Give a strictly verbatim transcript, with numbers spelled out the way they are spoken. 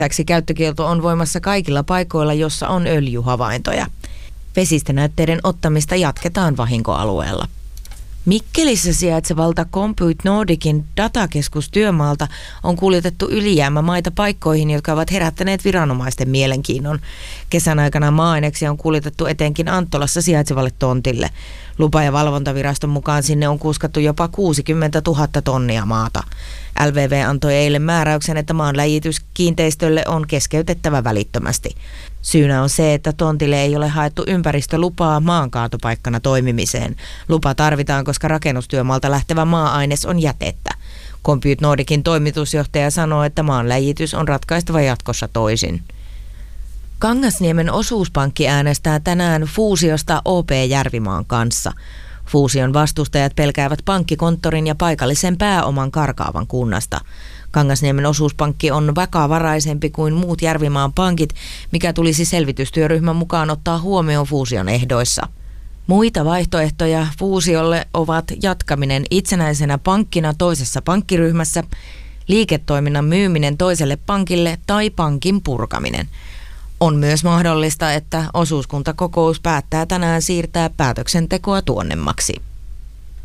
Lisäksi käyttökielto on voimassa kaikilla paikoilla, jossa on öljyhavaintoja. Vesistönäytteiden ottamista jatketaan vahinkoalueella. Mikkelissä sijaitsevalta Compute Nordicin datakeskustyömaalta on kuljetettu ylijäämämaita paikkoihin, jotka ovat herättäneet viranomaisten mielenkiinnon. Kesän aikana maa-aineksia on kuljetettu etenkin Anttolassa sijaitsevalle tontille. Lupa- ja valvontaviraston mukaan sinne on kuskattu jopa kuusikymmentätuhatta tonnia maata. L V V antoi eilen määräyksen, että maan läjitys kiinteistölle on keskeytettävä välittömästi. Syynä on se, että tontille ei ole haettu ympäristölupaa maankaatopaikkana toimimiseen. Lupa tarvitaan, koska rakennustyömaalta lähtevä maa-aines on jätettä. Compute Nordicin toimitusjohtaja sanoo, että maan läjitys on ratkaistava jatkossa toisin. Kangasniemen osuuspankki äänestää tänään fuusiosta O P Järvimaan kanssa. Fuusion vastustajat pelkäävät pankkikonttorin ja paikallisen pääoman karkaavan kunnasta. Kangasniemen osuuspankki on vakavaraisempi kuin muut Järvimaan pankit, mikä tulisi selvitystyöryhmän mukaan ottaa huomioon fuusion ehdoissa. Muita vaihtoehtoja fuusiolle ovat jatkaminen itsenäisenä pankkina toisessa pankkiryhmässä, liiketoiminnan myyminen toiselle pankille tai pankin purkaminen. On myös mahdollista, että osuuskuntakokous päättää tänään siirtää päätöksentekoa tuonnemmaksi.